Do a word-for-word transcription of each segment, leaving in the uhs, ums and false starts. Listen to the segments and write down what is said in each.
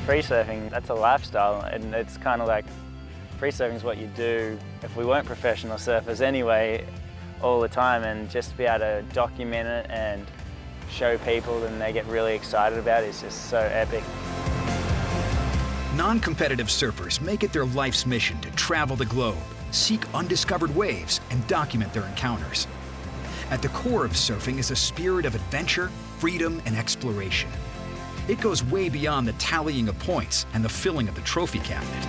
Free surfing, that's a lifestyle, and it's kind of like free surfing is what you do if we weren't professional surfers anyway, all the time, and just to be able to document it and show people and they get really excited about it is just so epic. Non-competitive surfers make it their life's mission to travel the globe, seek undiscovered waves, and document their encounters. At the core of surfing is a spirit of adventure, freedom, and exploration. It goes way beyond the tallying of points and the filling of the trophy cabinet.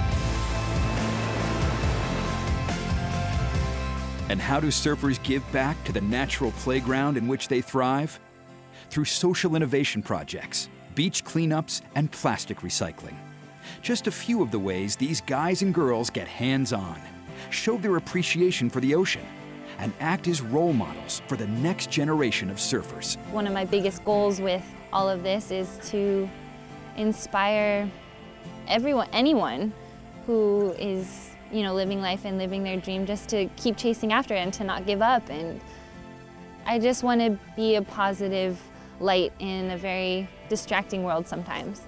And how do surfers give back to the natural playground in which they thrive? Through social innovation projects, beach cleanups, and plastic recycling. Just a few of the ways these guys and girls get hands-on, show their appreciation for the ocean, and act as role models for the next generation of surfers. One of my biggest goals with all of this is to inspire everyone, anyone who is, you know, living life and living their dream, just to keep chasing after it and to not give up. And I just want to be a positive light in a very distracting world sometimes.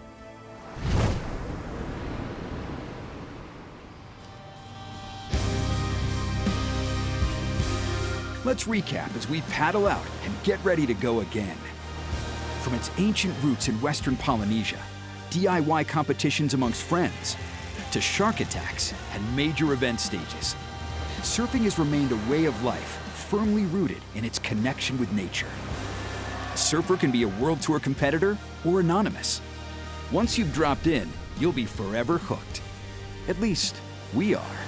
Let's recap as we paddle out and get ready to go again. From its ancient roots in Western Polynesia, D I Y competitions amongst friends, to shark attacks and major event stages, surfing has remained a way of life firmly rooted in its connection with nature. A surfer can be a World Tour competitor or anonymous. Once you've dropped in, you'll be forever hooked. At least, we are.